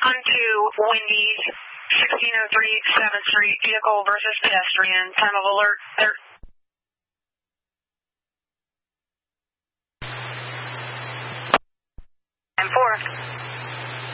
onto Wendy's, 1603 7th Street, vehicle versus pedestrian. Time of alert, 4.